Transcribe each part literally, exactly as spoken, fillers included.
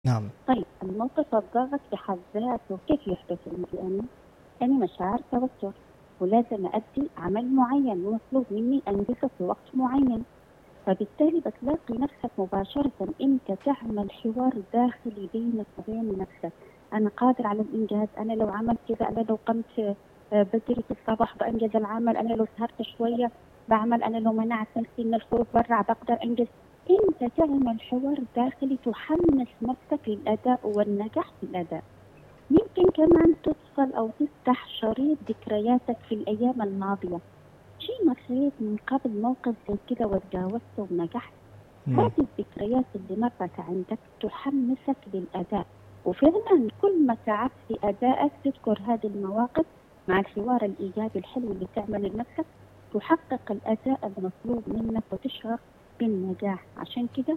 نعم. طيب الموقف الضاغط بحد ذاته كيف يحدث عندي أنا؟ أنا مشاعر توتر ولازم أدي عمل معين ومطلوب مني أنجزه في وقت معين، فبالتالي بتلاقي نفسك مباشرة أنت تعمل حوار داخلي بينك وبين نفسك. أنا قادر على الإنجاز، أنا لو عملت كذا، أنا لو قمت آه، بدري في الصباح بأنجز العمل، أنا لو سهرت شوية بعمل، أنا لو منعت نفسي من الخروج برا بقدر أنجز. أنت تعمل حوار داخلي تحمس نفسك للأداء والنجاح في الأداء. يمكن كمان تدخل أو تفتح شريط ذكرياتك في الأيام الماضية، شيء مريت من قبل موقف زي كده وتجاوزته ونجحت. مم. هذه الذكريات اللي مرت عندك تحمسك للأداء، وفعلا كل ما تعبت في أدائك تذكر هذه المواقف مع الحوار الإيجابي الحلو اللي تعمل لنفسك، تحقق الأداء المطلوب منك وتشعر بالنجاح. عشان كده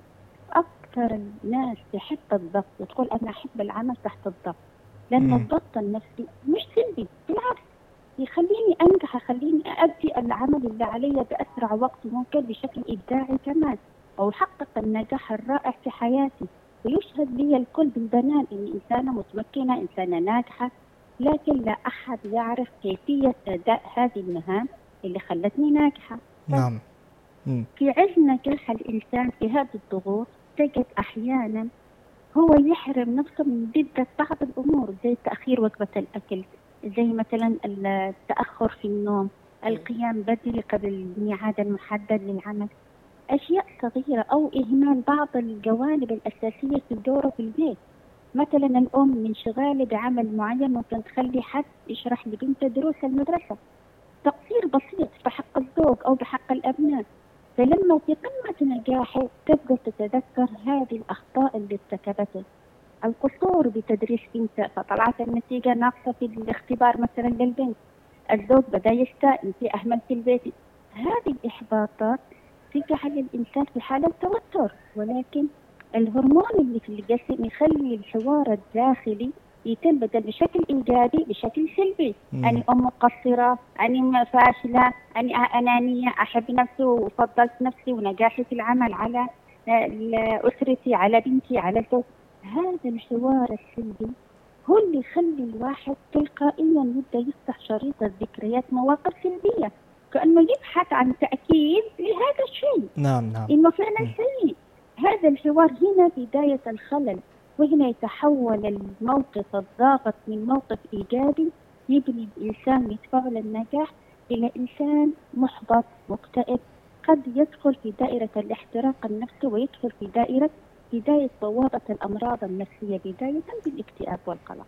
أكثر الناس تحب الضغط وتقول أنا أحب العمل تحت الضغط، لأن مم. الضغط النفسي مش سلبي، بالعكس يخليني أنجح، يخليني أؤدي العمل اللي علي بأسرع وقت ممكن بشكل إبداعي كمان، أو أحقق النجاح الرائع في حياتي. ويشهد لي الكل بالبنان إني إنسانة متمكنة، إنسانة ناجحة، لكن لا أحد يعرف كيفية أداء هذه المهام اللي خلتني ناجحة. طيب نعم. مم. في عز نجاح الإنسان في هذه الضغوط تجد أحيانا هو يحرم نفسه من جدة بعض الأمور زي تأخير وجبة الأكل، زي مثلا التأخر في النوم، القيام بدري قبل الميعاد المحدد للعمل، أشياء صغيرة، أو إهمال بعض الجوانب الأساسية في دوره في البيت. مثلا الأم من شغالة بعمل معين ممكن تخلي حد يشرح لبنته دروس المدرسة، تقصير بسيط في حق الزوج أو بحق الأبناء. فلما في قمة نجاحه تبدأ تتذكر هذه الأخطاء اللي ارتكبتها، القصور بتدريس بنته فطلعت النتيجة ناقصة في الاختبار مثلا للبنت، الزوج بدأ يستاء في أهمل في البيت. هذه الإحباطات تجعل الإنسان في حالة توتر، ولكن الهرمون اللي في الجسم يخلي الحوار الداخلي يتم بدل بشكل إيجابي بشكل سلبي. مم. أنا أم مقصرة، أنا فاشلة، أنا أنانية، أحب نفسي وفضلت نفسي ونجاحي في العمل على أسرتي، على بنتي، على الزوج. هذا الحوار السلبي هو اللي يخلي الواحد تلقائيا يبدأ يفتح شريط الذكريات مواقف سلبية، كأنه يبحث عن تأكيد لهذا الشيء نعم. نعم. إنه فعلا مم. سيء. هذا الحوار هنا بداية الخلل، وهنا يتحول الموقف الضاغط من موقف إيجابي يبني الإنسان يدفعه للنجاح إلى إنسان محبط مكتئب، قد يدخل في دائرة الاحتراق النفسي ويدخل في دائرة بداية بوابة الأمراض النفسية بداية بالاكتئاب والقلق.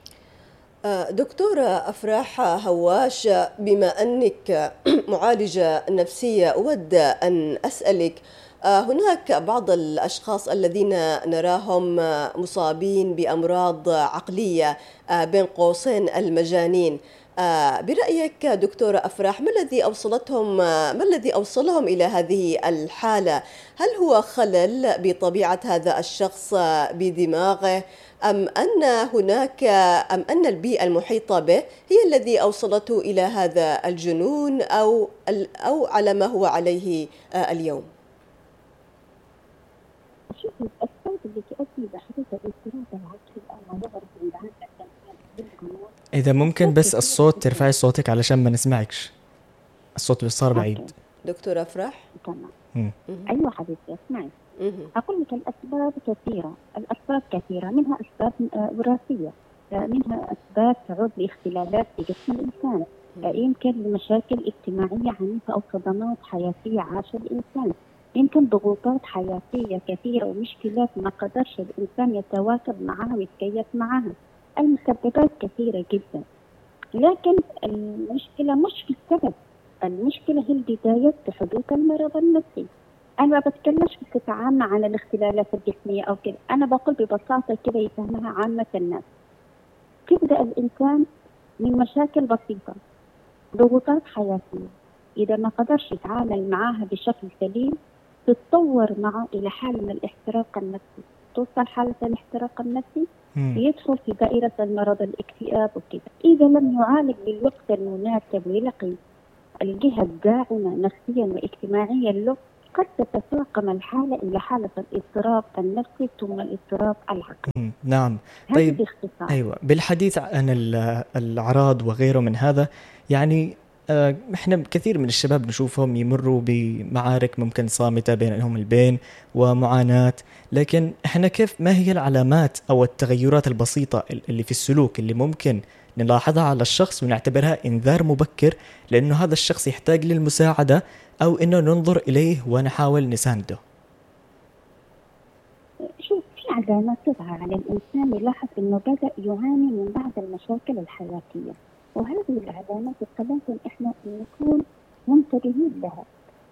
آه، دكتورة أفراح هواش، بما أنك معالجة نفسية أود أن أسألك، آه، هناك بعض الأشخاص الذين نراهم آه، مصابين بأمراض عقلية، آه، بين قوسين المجانين. آه، برأيك دكتورة أفراح، ما الذي أوصلتهم آه، ما الذي أوصلهم إلى هذه الحالة؟ هل هو خلل بطبيعة هذا الشخص آه، بدماغه، أم أن هناك أم أن البيئة المحيطة به هي الذي أوصلته إلى هذا الجنون، أو أو على ما هو عليه آه، اليوم؟ شوف الأسباب اللي تؤدي بحدوث الاضطراب العقلي أو ما يعرف بالعادة بالجنون إذا ممكن أسباب بس كثيرة الصوت جدا. ترفعي صوتك علشان ما نسمعكش، الصوت صار بعيد. أوكي دكتورة أفراح. تمام. مم. مهم. أيوة حبيبتي اسمعي، مهم. أقول لك الأسباب كثيرة، الأسباب كثيرة منها أسباب آه، وراثية، آه، منها أسباب تعود لاختلالات في جسم الإنسان، آه، يمكن لمشاكل اجتماعية عنيفة أو صدمات حياتية عاشها الإنسان، يمكن ضغوطات حياتية كثيرة ومشكلات ما قدرش الإنسان يتواكب معها ويتكيف معها. المسببات كثيرة جدا، لكن المشكلة مش في السبب، المشكلة هي البداية في حدوث المرض النفسي. أنا ما بتكلمش بصفة عامة عن الاختلالات الجسمية أو كده، أنا بقول ببساطة كده يفهمها عامة الناس. تبدأ الإنسان من مشاكل بسيطة، ضغوطات حياتية، إذا ما قدرش يتعامل معها بشكل سليم تتطور معه إلى حالة من الاحتراق النفسي، توصل حالة الاحتراق النفسي مم. يدخل في دائرة المرض الاكتئاب وكده. إذا لم يعالج بالوقت المناسب ويلقي الجهة الداعمة نفسيا واجتماعيا له قد تتفاقم الحالة إلى حالة الاضطراب النفسي ثم الاضطراب العقلي. نعم. طيب باختصار. أيوة، بالحديث عن الأعراض وغيره من هذا، يعني احنا كثير من الشباب نشوفهم يمروا بمعارك ممكن صامتة بينهم البين ومعاناة، لكن احنا كيف ما هي العلامات أو التغيرات البسيطة اللي في السلوك اللي ممكن نلاحظها على الشخص ونعتبرها إنذار مبكر لأنه هذا الشخص يحتاج للمساعدة أو إنه ننظر إليه ونحاول نسانده؟ شوف، في علامات تظهر على الإنسان يلاحظ إنه بدأ يعاني من بعض المشاكل الحياتية، وهذه العلامات لازم إحنا نكون منتبهين لها.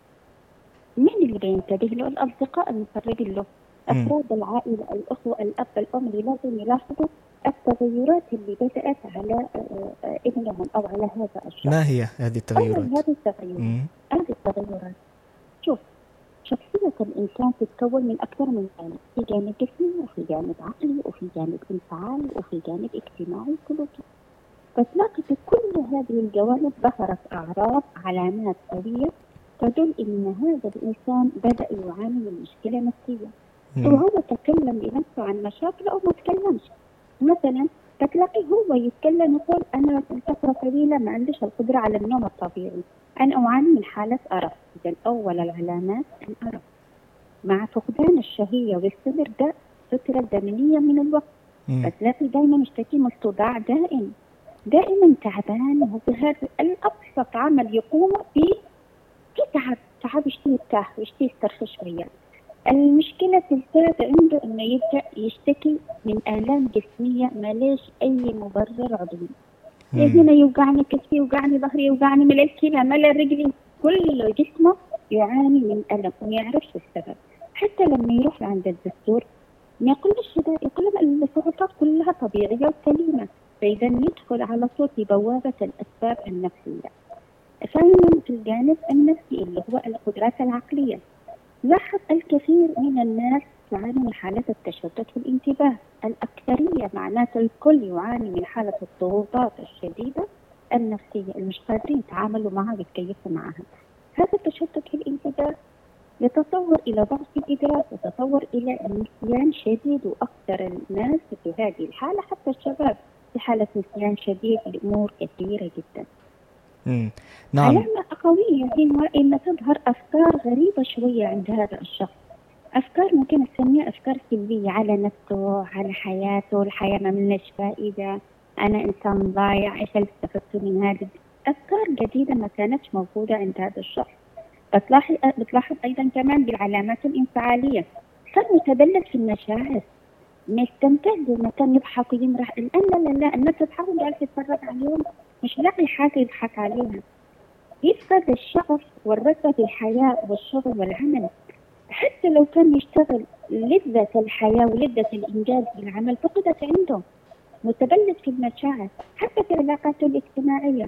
من اللي بينتبه له؟ الأصدقاء المقربين له، أفراد العائلة، الأخوة، الأب، الأم، اللي لازم يلاحظوا التغيرات اللي بدأت على ابنهم أو على هذا الشخص. ما هي هذه التغيرات؟ هذه التغيرات هذه التغيرات شوف، شخصية الإنسان تتكون من أكثر من جانب، في جانب جسمي وفي جانب عقلي وفي جانب انفعالي وفي جانب اجتماعي سلوكي. فتلاقي في كل هذه الجوانب ظهرت أعراض، علامات قوية تدل إن هذا الإنسان بدأ يعاني من مشكلة نفسية. وهو تكلم بنفسه عن مشاكل أو ما تكلمش. مثلا تلاقي هو يتكلم يقول أنا فترة طويلة ما عنديش القدرة على النوم الطبيعي، أنا أعاني من حالة أرق. إذن أول العلامات الأرق مع فقدان الشهية والصدر، ده فترة زمنية من الوقت. فتلاقي دائما مشتكي من صداع دائم، دائما تعبان، وبهذا الأبسط عمل يقوم فيه في تعب تعب يشتي يرتاح ويشتي يسترخي شوية. المشكلة الثالثة عنده إنه يبدأ يشتكي من آلام جسمية ما ليش أي مبرر عضوي. هنا يوقعني كتفي، يوقعني ظهري، يوقعني من الكلى، ملا رجلي، كل جسمه يعاني من ألم وما يعرفش السبب. حتى لما يروح عند الدكتور ما يقولش ده، يقول له السلطات كلها طبيعية وسليمة. فإذا يدخل على طول في بوابة الأسباب النفسية. ثانيا في الجانب النفسي اللي هو القدرات العقلية، لاحظ الكثير من الناس تعاني من حالة التشتت في الانتباه. الأكثرية معناته الكل يعاني من حالة الضغوطات الشديدة النفسية، اللي مش قادرين يتعاملوا معها ويتكيفوا معها. هذا التشتت في الانتباه يتطور إلى ضعف الإدراك، يتطور إلى نسيان شديد، وأكثر الناس في هذه الحالة حتى الشباب في حالة نسيان شديد لأمور كثيرة جدا. مم. نعم. علامة قوية هي إن تظهر أفكار غريبة شوية عند هذا الشخص، أفكار ممكن نسميها أفكار سلبية على نفسه، على حياته، الحياة ما مناش فائدة، أنا إنسان ضايع، إيش استفدت من هذه؟ أفكار جديدة ما كانتش موجودة عند هذا الشخص. بتلاحظ بتلاحظ أيضا كمان بالعلامات الانفعالية، صار متبلد في المشاعر، ما يستمتع لما كان يضحك ويمرح. الآن لا لا لا، الناس تحاول جالس تتفرج عليهم، مش لاقي حاجة يضحك عليها. يفقد الشغف والرغبة في الحياة والشغل والعمل. حتى لو كان يشتغل لذة الحياة ولذة الإنجاز بالعمل فقدت عنده. متبلد في المشاعر، حتى في علاقاته الاجتماعية.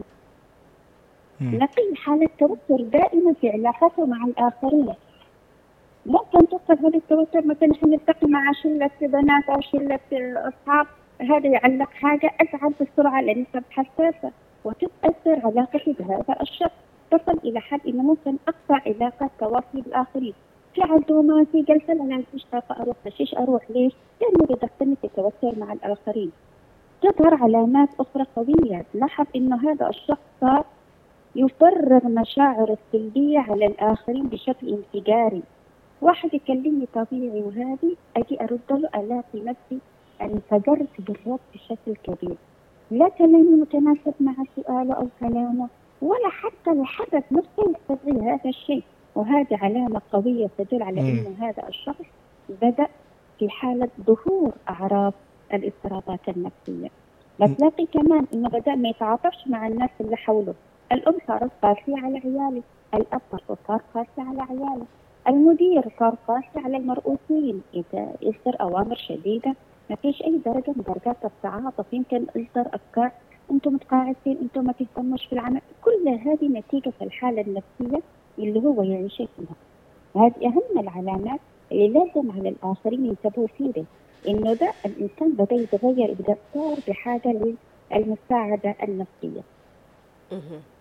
لقي حالة توتر دائما في علاقاته مع الآخرين. ممكن تصل هذا التوتر مثلا نلتقي مع شلة بنات أو شلة أصحاب، هذا يعلق حاجة أزعل بسرعة لأنها حساسة وتتأثر علاقتي بهذا الشخص، تصل إلى حد إنه ممكن أقطع علاقات تواصل بالآخرين. في عزومات، في جلسة أنا مش طاقة أروح، مشيش أروح ليش؟ لأنه بدخلني في توتر مع الآخرين. تظهر علامات أخرى قوية، لاحظ إنه هذا الشخص صار يفرغ مشاعر السلبية على الآخرين بشكل انفجاري. واحد يكلمني طبيعي وهذه أجي أرد له ألاقي نفسي انفجرت بالرد بشكل كبير، لا كلامي متناسب مع سؤاله أو كلامه، ولا حتى الحدث نفسه يستدعي هذا الشيء. وهذه علامة قوية تدل على أن هذا الشخص بدأ في حالة ظهور أعراض الاضطرابات النفسية. بتلاقي كمان إنه بدأ ما يتعاطفش مع الناس اللي حوله. الأم صارت قاسية على عياله، الأب صار قاسي على عياله، المدير صار قاسي على المرؤوسين، إذا يصدر أوامر شديدة ما فيش أي درجة من درجات التعاطف. يمكن يصدر أفكار أنتم متقاعسين، أنتم ما تهتموش في العمل. كل هذه نتيجة الحالة النفسية اللي هو يعيش فيها. هذه أهم العلامات اللي لازم على الآخرين ينتبهوا فيه، إنه ده الإنسان بدأ يتغير، بدأ صار بحاجة للمساعدة النفسية.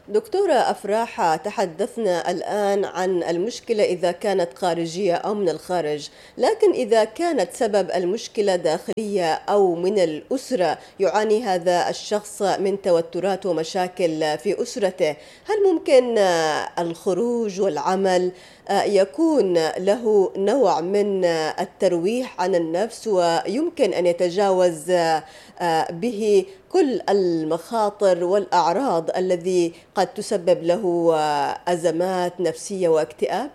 دكتورة أفراح، تحدثنا الآن عن المشكلة إذا كانت خارجية أو من الخارج، لكن إذا كانت سبب المشكلة داخلية أو من الأسرة، يعاني هذا الشخص من توترات ومشاكل في أسرته، هل ممكن الخروج والعمل يكون له نوع من الترويح عن النفس ويمكن أن يتجاوز به كل المخاطر والأعراض الذي قد تسبب له أزمات نفسية واكتئاب؟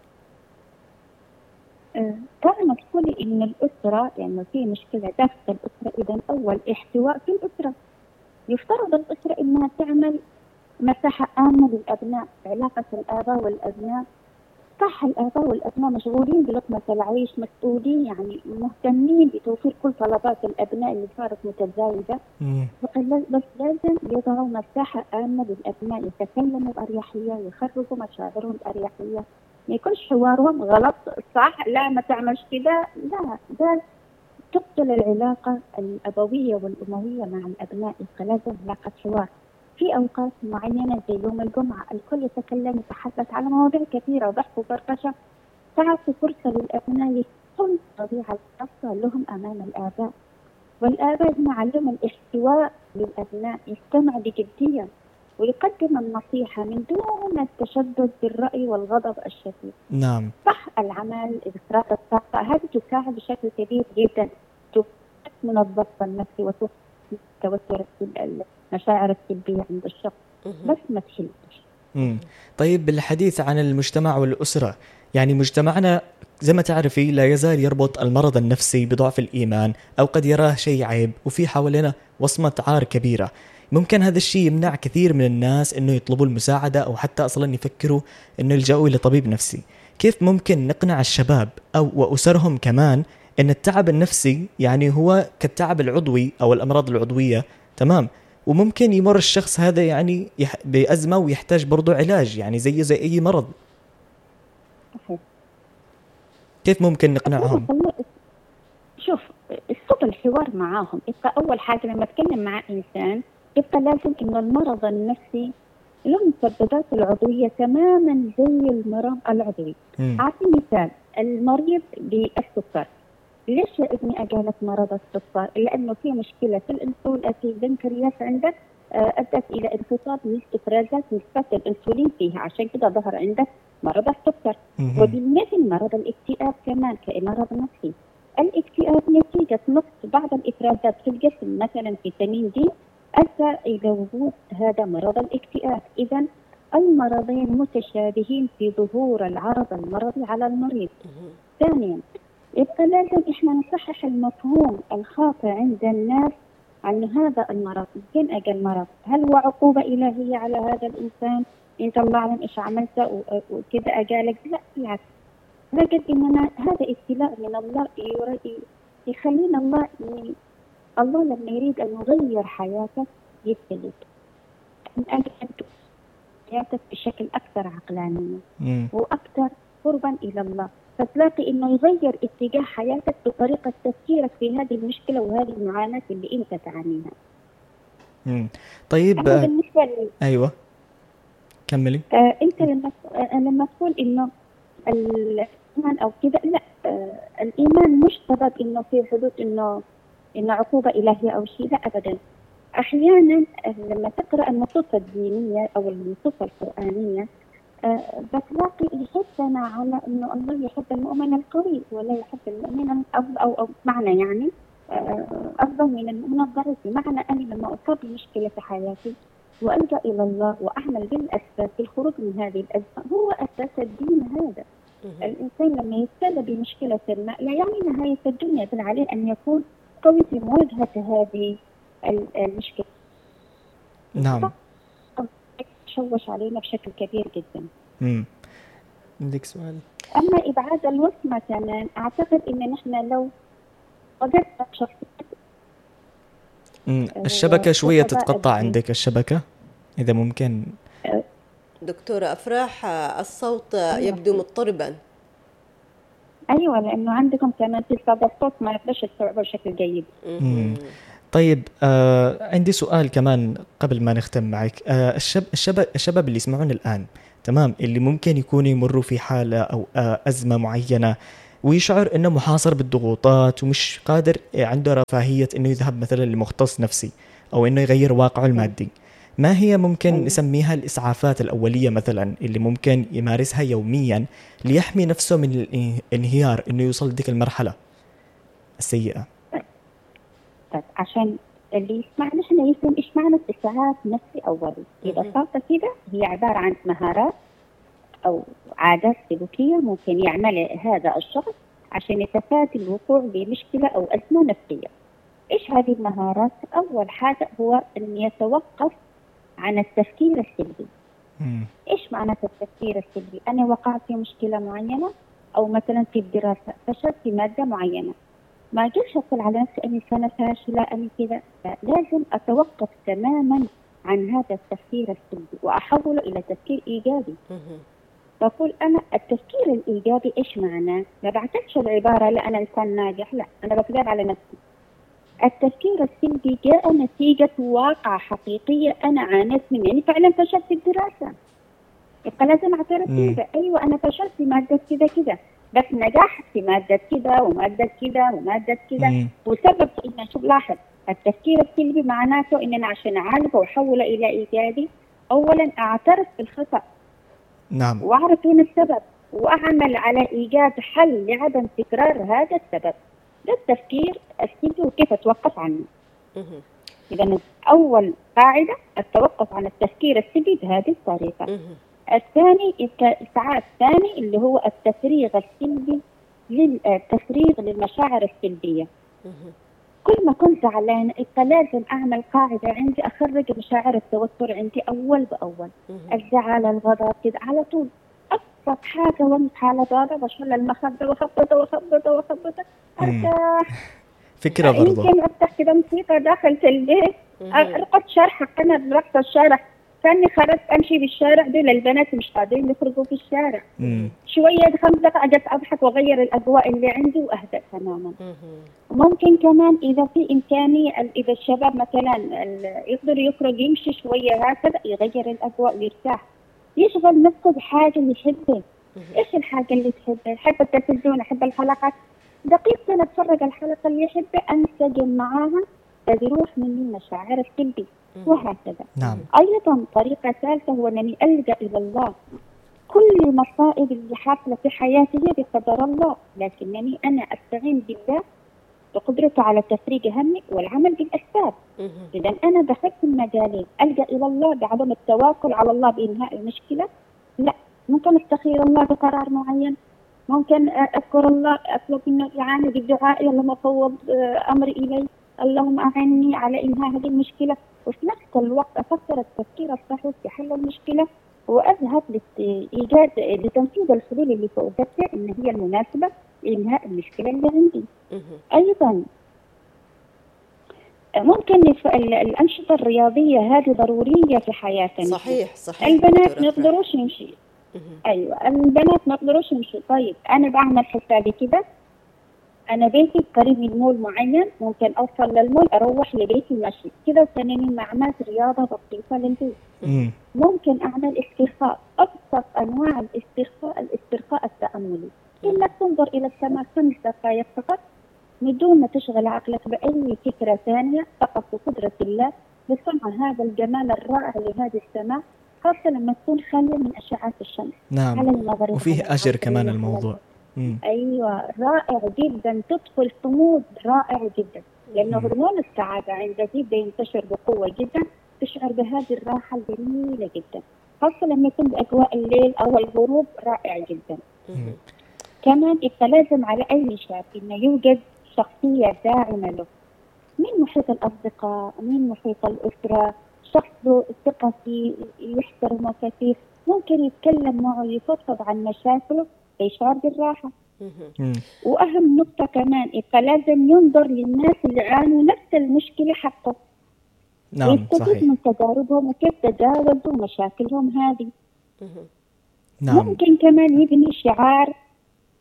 طالما تقولي إن الأسرة يعني في مشكلة داخل الأسرة، إذا أول احتواء في الأسرة. يفترض الأسرة إنها تعمل مساحة آمنة للأبناء، علاقة الآباء والأبناء. صح، الآباء والأبناء مشغولين بلقمة العيش، مسؤولين يعني مهتمين بتوفير كل طلبات الأبناء اللي صارت متزايدة، بس لازم يضعوا مساحة آمنة للأبناء يتكلموا بأريحية، يخرجوا مشاعرهم بأريحية، ما يكونش حوارهم غلط صح لا ما تعملش كده، لا، ده تقتل العلاقة الأبوية والأموية مع الأبناء. لازم علاقة حوار في أوقات معينة زي يوم الجمعة، الكل يتكلم يتحدث على مواضيع كثيرة وضحك وفرفشة، تعطي فرصة للأبناء يكون طبيعة الخاصة لهم أمام الآباء، والآباء يعلموا الاحتواء للأبناء، يستمع بجدية ويقدم النصيحة من دون التشدد بالرأي والغضب الشديد. نعم. صح، العمل، إفراط الطاقة، هذه تساعد بشكل كبير جدا من الضغط النفسي وتوفر توتر المشاعر السلبية عند الشخص، بس ما تحلش. طيب، بالحديث عن المجتمع والأسرة، يعني مجتمعنا زي ما تعرفي لا يزال يربط المرض النفسي بضعف الإيمان، أو قد يراه شيء عيب، وفي حوالينا وصمة عار كبيرة. ممكن هذا الشيء يمنع كثير من الناس إنه يطلبوا المساعدة، أو حتى أصلا يفكروا إنه يلجأوا إلى طبيب نفسي. كيف ممكن نقنع الشباب أو وأسرهم كمان إن التعب النفسي يعني هو كالتعب العضوي أو الأمراض العضوية، تمام، وممكن يمر الشخص هذا يعني بأزمة ويحتاج برضو علاج، يعني زي زي أي مرض. صحيح. كيف ممكن نقنعهم؟ شوف، الصوت الحوار معاهم يبقى أول حاجة. لما أتكلم مع إنسان يبقى لازم إنه المرض النفسي له مسببات العضوية تماما زي المرض العضوي. أعطي مثال، المريض بالسكر، ليش يا ابني أجالك مرض السكر؟ لأنه في مشكلة في الأنسولين في البنكرياس عندك، أدت إلى انخفاض نسبة إفرازات نسبة الأنسولين فيها، عشان كده ظهر عندك مرض السكر. وبالمثل مرض الاكتئاب كمان كمرض نفسي. الاكتئاب نتيجة نقص بعض الإفرازات في الجسم، مثلا فيتامين دي، أدى إلى وجود هذا مرض الاكتئاب. إذا المرضين متشابهين في ظهور العرض المرضي على المريض. ثانيا، يبقى لازم إحنا نصحح المفهوم الخاطئ عند الناس عن هذا المرض. يمكن أجل مرض، هل هو عقوبة إلهية على هذا الإنسان؟ أنت الله أعلم إيش عملت وكذا أجالك؟ لا، بالعكس، لقد إننا هذا ابتلاء من الله يخلينا الله الله لما يريد أن يغير حياتك يبتليك من أجل أن تكون حياتك بشكل أكثر عقلانية وأكثر قربا إلى الله، فتلاقي إنه يغير اتجاه حياتك بطريقة تفكيرك في هذه المشكلة وهذه المعاناة اللي أنت تعانيها. مم. طيب، بالنسبة لي أيوة كملي. آه أنت لما آه لما تقول إنه الإيمان أو كذا، لا، آه الإيمان مش سبب إنه في حدود إنه إنه عقوبة إلهية أو شيء، لا أبدا. أحيانا لما تقرأ النصوص الدينية أو النصوص القرآنية أه بتلاقي يحثنا على إنه الله يحب المؤمن القوي ولا يحب المؤمن أو أو أو معنى يعني أه أفضل من المؤمن الضعيف. بمعنى أني لما أصاب بمشكلة في حياتي وألجأ إلى الله وأعمل بالأسباب في الخروج من هذه الأزمة، هو أساس الدين هذا. الإنسان لما يبتلى بمشكلة ما لا يعني نهاية الدنيا، بل عليه أن يكون قوي في مواجهة هذه المشكلة. نعم. تشوش علينا بشكل كبير جدا. امم عندك سؤال؟ أما إبعاد الوصمة كمان، أعتقد إن نحن لو وجدنا شخص امم الشبكة شوية تتقطع عندك الشبكة، إذا ممكن. دكتورة أفراح، الصوت يبدو مضطربا. أيوة، لأنه عندكم كمان تلفاز الصوت ما يقدرش يستوعبه بشكل جيد. امم طيب آه عندي سؤال كمان قبل ما نختم معك. آه الشب الشباب الشباب اللي يسمعون الآن، تمام، اللي ممكن يكونوا يمروا في حالة أو آه أزمة معينة ويشعر إنه محاصر بالضغوطات ومش قادر، عنده رفاهية إنه يذهب مثلا لمختص نفسي أو إنه يغير واقعه المادي، ما هي ممكن نسميها الإسعافات الأولية مثلا اللي ممكن يمارسها يوميا ليحمي نفسه من الانهيار، إنه يوصل لديك المرحلة السيئة؟ طيب عشان اللي يسمعنا احنا يفهم ايش معنى إسعاف نفسي أولي. ببساطة كده هي عبارة عن مهارات أو عادات سلوكية ممكن يعملها هذا الشخص عشان يتفادى الوقوع بمشكلة أو أزمة نفسية. إيش هذه المهارات؟ أول حاجة هو أن يتوقف عن التفكير السلبي. مم. إيش معنى التفكير السلبي؟ أنا وقعت في مشكلة معينة أو مثلا في الدراسة فشلت في مادة معينة، ما أجيش أقول على نفسي أني سنة فاشلة أني كذا، لازم أتوقف تماما عن هذا التفكير السلبي وأحوله إلى تفكير إيجابي. بقول أنا التفكير الإيجابي إيش معناه؟ ما بعتقدش العبارة لا أنا إنسان ناجح، لا أنا بكذب على نفسي. التفكير السلبي جاء نتيجة واقع حقيقية أنا عانيت منه، يعني فعلا فشلت في الدراسة، يبقى لازم أعترف كذا، أيوة أنا فشلت في مادة كذا كذا، بس نجحت في مادة كذا ومادة كذا ومادة كذا، وسبب إن شوف لاحظ التفكير السلبي معناته إن أنا عشان أعالجه وأحوله إلى إيجابي أولا أعترف بالخطأ، نعم، وأعرف وين السبب وأعمل على إيجاد حل لعدم تكرار هذا السبب. ده التفكير السلبي وكيف أتوقف عنه. إذا أول قاعدة التوقف عن التفكير السلبي بهذه الطريقة. الثاني الإسعاف الثاني اللي هو التفريغ السلبي، للتفريغ للمشاعر السلبية. كل ما كنت زعلان لازم أعمل قاعدة عندي أخرج مشاعر التوتر عندي أول بأول، الزعل الغضب كده على طول. أبسط حاجة وأنا حالة ضارة بشيل المخدة وخبطة وخبطة وخبطة أرتاح. فكرة برضه يمكن أفتح كده موسيقى داخل البيت، أرقد شرح أنا رقص الشارع، كاني خرجت أمشي بالشارع دول البنات مش قادرين يخرجوا في الشارع. مم. شوية خمس دقائق أجلس أضحك وأغير الأجواء اللي عندي وأهدأ تماما. ممكن كمان إذا في إمكانية إذا الشباب مثلا يقدر يخرج يمشي شوية هكذا يغير الأجواء ويرتاح، يشغل نفسه بحاجة اللي يحبه. إيش الحاجة اللي تحبه؟ يحب التلفزيون، يحب الحلقات، دقيقة أتفرج الحلقة اللي يحبه أنسجم معاها فيروح مني المشاعر السلبي وهكذا. نعم. أيضا طريقة ثالثة هو أنني ألجأ إلى الله. كل المصائب اللي حاصلة في حياتي هي بقدر الله، لكنني أنا أستعين بالله بقدرته على تفريج همي والعمل بالأسباب. إذا أنا دخلت المجالين، ألجأ إلى الله بعدم التواكل على الله بإنهاء المشكلة، لا، ممكن أستخير الله بقرار معين، ممكن أذكر الله أطلب منه إعانة بالدعاء، اللهم أفوض أمري إليه، اللهم أعني على إنهاء هذه المشكلة، وفي نفس الوقت أفكر التفكير الصحيح في حل المشكلة وأذهب لإيجاد لتنفيذ الحلول اللي فوجدتها إن هي المناسبة لإنهاء المشكلة اللي عندي. أيضا ممكن الأنشطة الرياضية هذه ضرورية في حياتنا. صحيح صحيح. البنات ما يقدروش يمشي. أيوة البنات ما يقدروش يمشي. طيب أنا بعمل حسابي كده، أنا بيتي قريب من مول معين، ممكن أوصل للمول أروح لبيتي مشي كده، ثانيا ما عملت رياضة بسيطة للبيت. ممكن أعمل استرخاء، أبسط أنواع الاسترخاء الاسترخاء التأملي، إنك تنظر إلى السماء خمس دقائق فقط بدون ما تشغل عقلك بأي فكرة ثانية، فقط بقدرة الله بسمع هذا الجمال الرائع لهذه السماء، خاصة لما تكون خالية من أشعة الشمس. نعم. على المغرب وفيه أجر كمان الموضوع. مم. أيوة رائع جدا، تدخل في مود رائع جدا، لأنه هرمون السعادة عند يبدأ ينتشر بقوة جدا، تشعر بهذه الراحة الجميلة جدا، خاصة لما يكون بأجواء الليل أو الغروب رائع جدا. مم. كمان لازم على أي شاب إنه يوجد شخصية داعمة له، من محيط الأصدقاء، من محيط الأسرة، شخص له ثقة فيه يحترمه كثير، ممكن يتكلم معه يفضفض عن مشاكله يشعر بالراحة. وأهم نقطة كمان لازم ينظر للناس اللي عانوا نفس المشكلة حقه. نعم صحيح. من تجاربهم وكيف تجاوزوا مشاكلهم هذه. نعم. ممكن كمان يبني شعار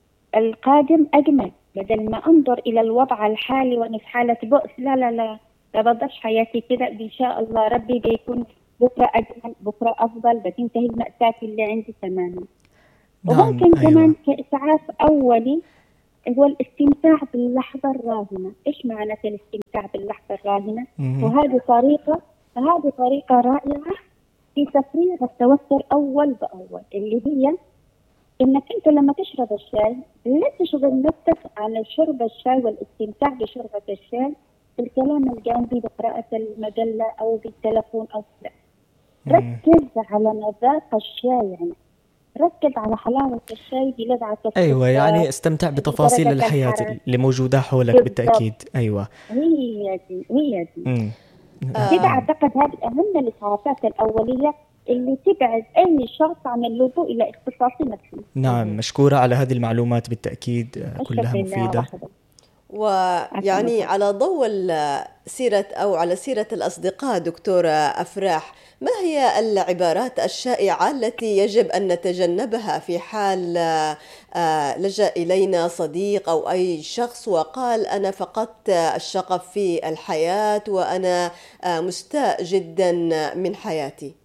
القادم أجمل، بدل ما أنظر إلى الوضع الحالي وأنا في حالة بؤس، لا لا لا بقدرش حياتي كده، إن شاء الله ربي بيكون بكرة أجمل، بكرة أفضل، بتنتهي المأساة اللي عندي تماما. نعم. وممكن أيوة. كمان كإسعاف أولي هو الاستمتاع باللحظة الراهنة. إيش معنى الاستمتاع باللحظة الراهنة؟ وهذه طريقة هذه طريقة رائعة في تفريغ التوتر أول بأول، اللي هي إنك أنت لما تشرب الشاي لا تشغل نفسك على شرب الشاي والاستمتاع بشربة الشاي بالكلام الجانبي بقراءة المجلة أو بالتلفون أو كذا. ركز على مذاق الشاي، يعني ركز على حلاوة الشاي بلذعة السكر. أيوة، يعني استمتع بتفاصيل الحياة الحرارة اللي موجودة حولك بالضبط. بالتأكيد. أيوة، هي دي هي دي مم. كده. أعتقد هذه أهم الإسعافات الأولية اللي تبعد أي شخص عن اللجوء إلى اختصاص نفسي. نعم، مشكورة على هذه المعلومات بالتأكيد، كلها مفيدة. ويعني على ضوء سيرة أو على سيرة الأصدقاء دكتورة أفراح، ما هي العبارات الشائعة التي يجب أن نتجنبها في حال لجأ إلينا صديق أو أي شخص وقال أنا فقدت الشغف في الحياة وأنا مستاء جدا من حياتي؟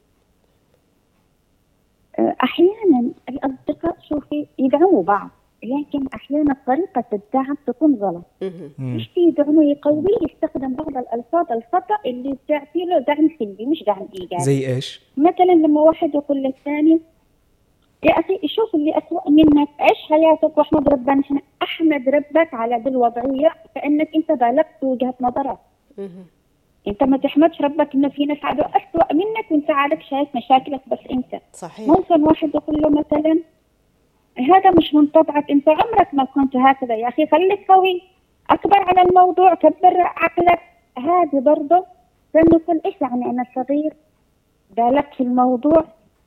أحيانا الأصدقاء شوفي يدعموا بعض، لكن أحيانا طريقة الدعم تكون غلط. مش يدعمه يقوي، يستخدم بعض الألفاظ الخطأ اللي تعطي له دعم سلبي مش دعم إيجابي. زي إيش؟ مثلا لما واحد يقول للثاني يا أخي شوف اللي أسوأ منك، عيش حياتك واحمد ربنا. أحمد ربك على ذي الوضعية كأنك أنت بالغت وجهة نظرك. أنت ما تحمدش ربك إنه في ناس عادوا أسوأ منك وأنت عادك شايف مشاكلك بس أنت. صحيح. ممكن واحد يقول له مثلا هذا مش من طبعك، أنت عمرك ما كنت هكذا، يا أخي خليك قوي، أكبر على الموضوع، كبر عقلك. هذه برضه فنقول إيش يعني أنا صغير بالغت في الموضوع.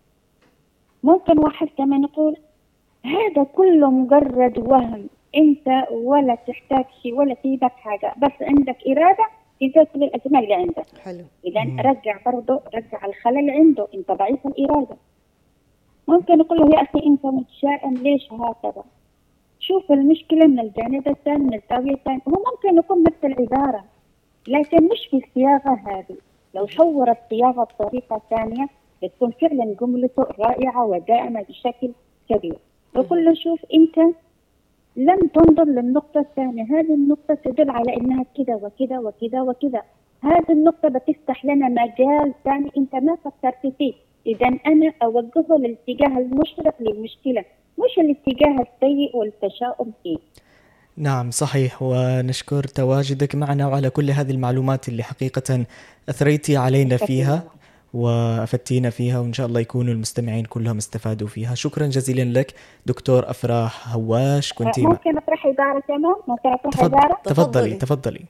ممكن واحد كمان يقول هذا كله مجرد وهم، أنت ولا تحتاج شيء ولا تجيبك حاجة، بس عندك إرادة تنتهي كل الأزمات اللي عندك. حلو. إذا رجع برضه رجع الخلل عنده، أنت ضعيف الإرادة. ممكن يقول له يا أخي أنت متشائم ليش هكذا، شوف المشكلة من الجانب الثاني من الزاوية الثانية. هو ممكن يكون نفس العبارة لكن مش في الصياغة هذه. لو حور الصياغة بطريقة ثانية بتكون فعلا جملته رائعة ودائمة بشكل كبير. يقول له شوف أنت لم تنظر للنقطة الثانية، هذه النقطة تدل على إنها كذا وكذا وكذا وكذا، هذه النقطة بتفتح لنا مجال ثاني أنت ما فكرت فيه. إذا أنا أوجهه للاتجاه المشرق للمشكلة مش الاتجاه السيء والتشاؤم فيه. نعم صحيح، ونشكر تواجدك معنا وعلى كل هذه المعلومات اللي حقيقة أثريتي علينا فيها وأفدتينا فيها، وإن شاء الله يكونوا المستمعين كلهم استفادوا فيها. شكرا جزيلا لك دكتور أفراح هواش. كنتي ممكن أطرح عبارة كمان؟ ممكن أطرح تفضل... عبارة؟ تفضلي تفضلي.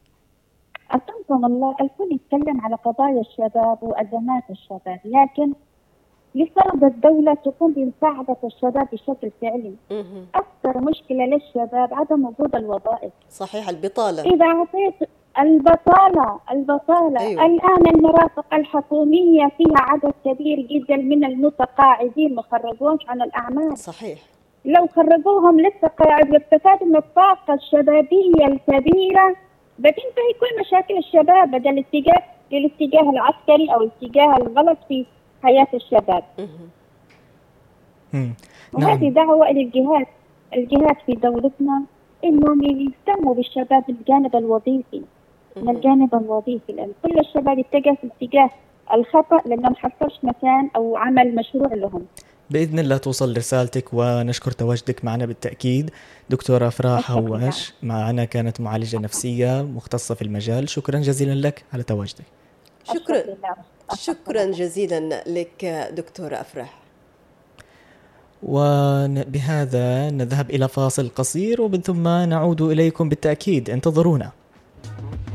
أطمكم الله، الكل يتكلم على قضايا الشباب وأزمات الشباب، لكن لفرض الدولة تقوم بمساعدة الشباب بشكل فعلي. أكثر مشكلة للشباب عدم وجود الوظائف. صحيح، البطالة. إذا أعطيت البطالة البطالة أيوة. الآن المرافق الحكومية فيها عدد كبير جدا من المتقاعدين مخرجون عن الأعمال. صحيح. لو خرجوهم للتقاعد واستفادوا من الطاقة الشبابية الكبيرة بتنتهي كل مشاكل الشباب، بدل الاتجاه للاتجاه العسكري أو الاتجاه الغلط في حياة الشباب. وهذه دعوة إلى الجهات الجهات في دولتنا إنهم يهتموا بالشباب من الجانب الوظيفي من الجانب الوظيفي لأن كل الشباب يتجه في الاتجاه الخطأ لأنه محصلش مكان أو عمل مشروع لهم. بإذن الله توصل رسالتك، ونشكر تواجدك معنا بالتأكيد. دكتورة أفراح هواش معنا كانت معالجة نفسية مختصة في المجال. شكرا جزيلا لك على تواجدك. شكرا شكرا جزيلا لك دكتورة أفراح. وبهذا نذهب إلى فاصل قصير ومن ثم نعود إليكم بالتأكيد، انتظرونا.